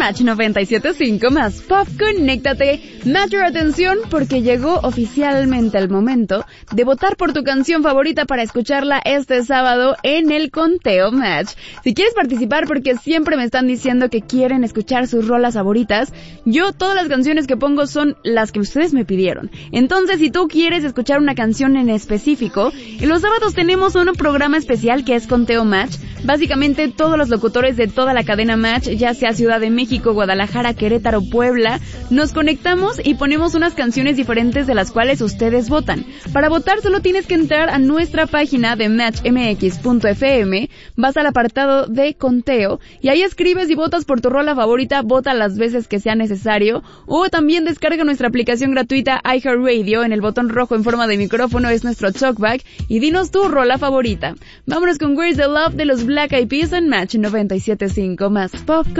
Match 97.5 más Pop, conéctate. Matter, atención, porque llegó oficialmente el momento de votar por tu canción favorita para escucharla este sábado en el Conteo Match. Si quieres participar, porque siempre me están diciendo que quieren escuchar sus rolas favoritas, yo todas las canciones que pongo son las que ustedes me pidieron. Entonces, si tú quieres escuchar una canción en específico, en los sábados tenemos un programa especial que es Conteo Match. Básicamente todos los locutores de toda la cadena Match, ya sea Ciudad de México, Guadalajara, Querétaro, Puebla, nos conectamos y ponemos unas canciones diferentes de las cuales ustedes votan. Para votar solo tienes que entrar a nuestra página de matchmx.fm, vas al apartado de conteo y ahí escribes y votas por tu rola favorita, vota las veces que sea necesario, o también descarga nuestra aplicación gratuita iHeartRadio. En el botón rojo en forma de micrófono es nuestro talkback y dinos tu rola favorita. Vámonos con Where's the Love de los Black Eyed Peas en Match 97.5 más Pop.